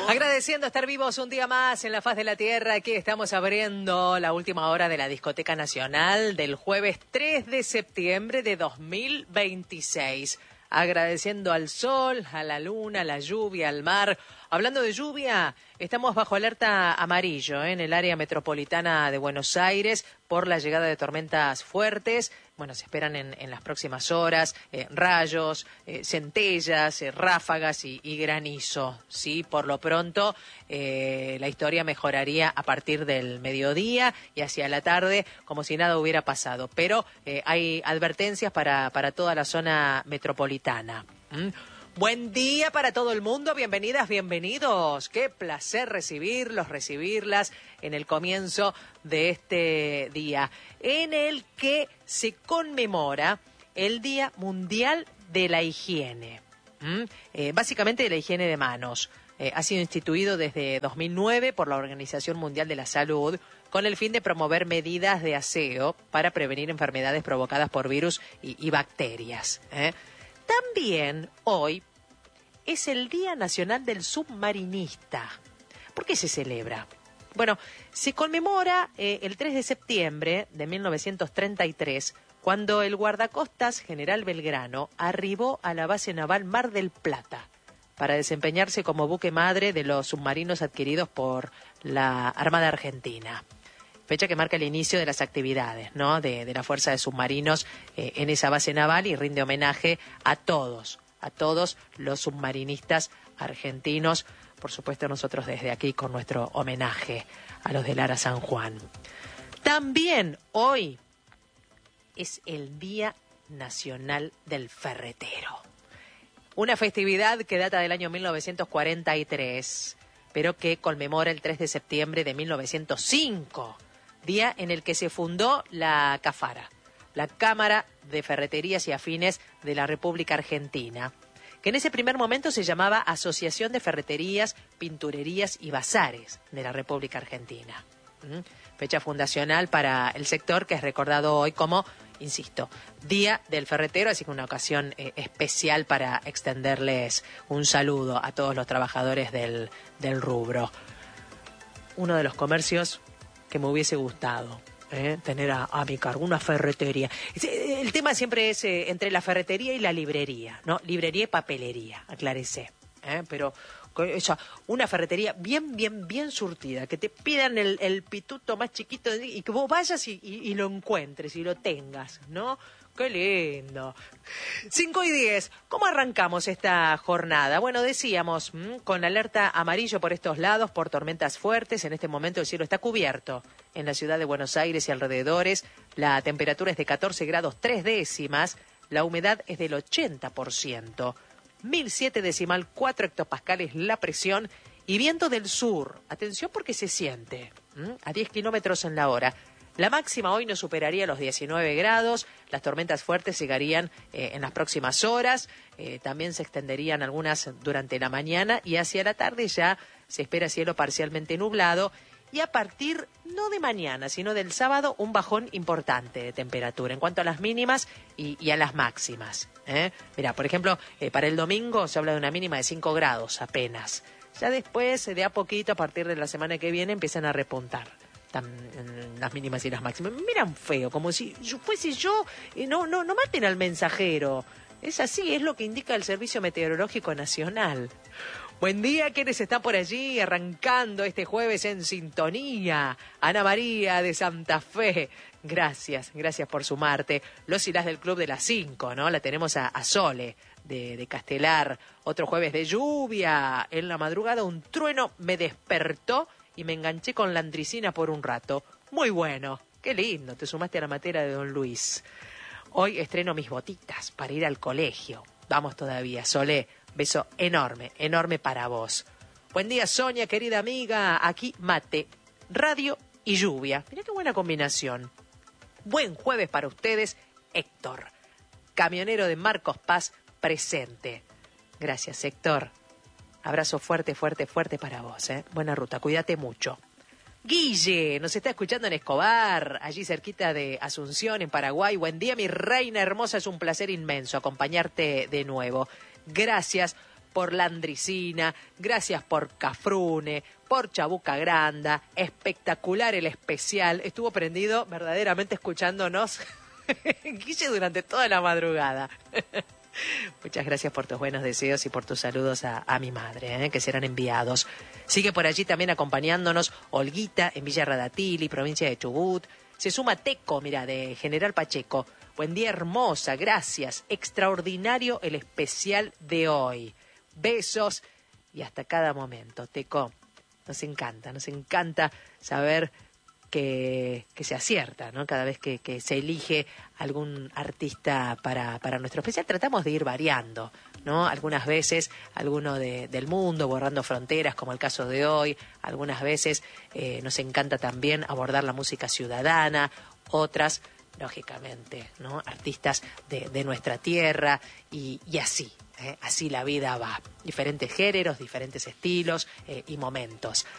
Agradeciendo estar vivos un día más en la faz de la tierra. Aquí estamos abriendo la última hora de la Discoteca Nacional del jueves 3 de septiembre de 2026. Agradeciendo al sol, a la luna, a la lluvia, al mar. Hablando de lluvia, estamos bajo alerta amarillo en el área metropolitana de Buenos Aires por la llegada de tormentas fuertes. Bueno, se esperan en las próximas horas rayos, centellas, ráfagas y granizo. Sí, por lo pronto la historia mejoraría a partir del mediodía y hacia la tarde como si nada hubiera pasado. Pero hay advertencias para toda la zona metropolitana. Buen día para todo el mundo, bienvenidas, bienvenidos. Qué placer recibirlas en el comienzo de este día, en el que se conmemora el Día Mundial de la Higiene. Básicamente de la higiene de manos. Ha sido instituido desde 2009 por la Organización Mundial de la Salud con el fin de promover medidas de aseo para prevenir enfermedades provocadas por virus y bacterias. También hoy es el Día Nacional del Submarinista. ¿Por qué se celebra? Bueno, se conmemora el 3 de septiembre de 1933, cuando el guardacostas General Belgrano arribó a la base naval Mar del Plata para desempeñarse como buque madre de los submarinos adquiridos por la Armada Argentina. Fecha que marca el inicio de las actividades, ¿no?, de la Fuerza de Submarinos en esa base naval y rinde homenaje a todos los submarinistas argentinos. Por supuesto, nosotros desde aquí con nuestro homenaje a los de Lara San Juan. También hoy es el Día Nacional del Ferretero. Una festividad que data del año 1943, pero que conmemora el 3 de septiembre de 1905. Día en el que se fundó la CAFARA, la Cámara de Ferreterías y Afines de la República Argentina, que en ese primer momento se llamaba Asociación de Ferreterías, Pinturerías y Bazares de la República Argentina. Fecha fundacional para el sector que es recordado hoy como, insisto, Día del Ferretero, así que una ocasión especial para extenderles un saludo a todos los trabajadores del rubro. Uno de los comercios que me hubiese gustado tener a mi cargo, una ferretería. El tema siempre es entre la ferretería y la librería, ¿no? Librería y papelería, aclárense. Pero una ferretería bien surtida, que te pidan el pituto más chiquito y que vos vayas y lo encuentres y lo tengas, ¿no? ¡Qué lindo! 5:10. ¿Cómo arrancamos esta jornada? Bueno, decíamos, con alerta amarillo por estos lados, por tormentas fuertes. En este momento el cielo está cubierto en la ciudad de Buenos Aires y alrededores. La temperatura es de 14 grados 3 décimas. La humedad es del 80%. 1007,4 hectopascales la presión. Y viento del sur. Atención porque se siente. A 10 kilómetros en la hora. La máxima hoy no superaría los 19 grados, las tormentas fuertes llegarían en las próximas horas, también se extenderían algunas durante la mañana y hacia la tarde ya se espera cielo parcialmente nublado y a partir, no de mañana, sino del sábado, un bajón importante de temperatura en cuanto a las mínimas y a las máximas. Mirá, por ejemplo, para el domingo se habla de una mínima de 5 grados apenas. Ya después, de a poquito, a partir de la semana que viene, empiezan a repuntar las mínimas y las máximas. Miran feo, como si fuese yo, no maten al mensajero. Es así, es lo que indica el Servicio Meteorológico Nacional. Buen día, quienes están por allí arrancando este jueves en sintonía. Ana María de Santa Fe, gracias por sumarte. Los y las del Club de las 5, ¿no? La tenemos a Sole de Castelar. Otro jueves de lluvia. En la madrugada un trueno me despertó y me enganché con la andricina por un rato. Muy bueno, qué lindo, te sumaste a la matera de Don Luis. Hoy estreno mis botitas para ir al colegio. Vamos todavía, Solé, beso enorme para vos. Buen día, Sonia, querida amiga. Aquí mate, radio y lluvia. Mirá qué buena combinación. Buen jueves para ustedes, Héctor, camionero de Marcos Paz, presente. Gracias, Héctor. Abrazo fuerte para vos, Buena ruta, cuídate mucho. Guille, nos está escuchando en Escobar, allí cerquita de Asunción, en Paraguay. Buen día, mi reina hermosa, es un placer inmenso acompañarte de nuevo. Gracias por Landricina, gracias por Cafrune, por Chabuca Granda, espectacular el especial, estuvo prendido verdaderamente escuchándonos Guille durante toda la madrugada. Muchas gracias por tus buenos deseos y por tus saludos a mi madre, que serán enviados. Sigue por allí también acompañándonos Olguita en Villa Radatili, provincia de Chubut. Se suma Teco, mira, de General Pacheco. Buen día, hermosa, gracias. Extraordinario el especial de hoy. Besos y hasta cada momento. Teco, nos encanta saber que se acierta, ¿no? Cada vez que se elige algún artista para nuestro especial, tratamos de ir variando, ¿no? Algunas veces alguno del mundo, borrando fronteras, como el caso de hoy. Algunas veces nos encanta también abordar la música ciudadana, otras, lógicamente, ¿no? Artistas de nuestra tierra y así. Así la vida va. Diferentes géneros, diferentes estilos y momentos.